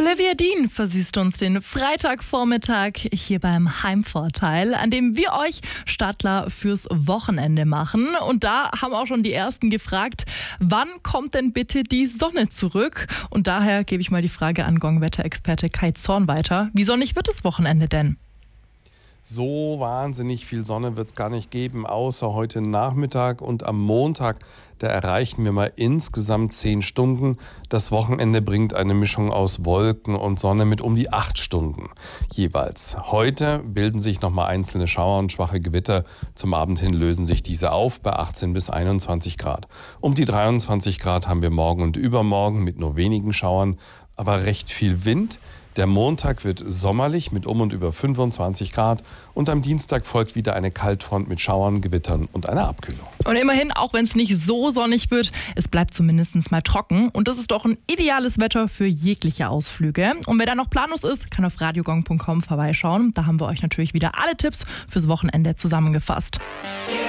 Olivia Dean versüßt uns den Freitagvormittag hier beim Heimvorteil, an dem wir euch Startler fürs Wochenende machen. Und da haben auch schon die Ersten gefragt, wann kommt denn bitte die Sonne zurück? Und daher gebe ich mal die Frage an Gong-Wetterexperte Kai Zorn weiter. Wie sonnig wird das Wochenende denn? So wahnsinnig viel Sonne wird es gar nicht geben, außer heute Nachmittag und am Montag. Da erreichen wir mal insgesamt 10 Stunden. Das Wochenende bringt eine Mischung aus Wolken und Sonne mit um die 8 Stunden jeweils. Heute bilden sich nochmal einzelne Schauer und schwache Gewitter. Zum Abend hin lösen sich diese auf bei 18 bis 21 Grad. Um die 23 Grad haben wir morgen und übermorgen mit nur wenigen Schauern, aber recht viel Wind. Der Montag wird sommerlich mit um und über 25 Grad und am Dienstag folgt wieder eine Kaltfront mit Schauern, Gewittern und einer Abkühlung. Und immerhin, auch wenn es nicht so sonnig wird, es bleibt zumindest mal trocken. Und das ist doch ein ideales Wetter für jegliche Ausflüge. Und wer da noch planlos ist, kann auf radiogong.com vorbeischauen. Da haben wir euch natürlich wieder alle Tipps fürs Wochenende zusammengefasst.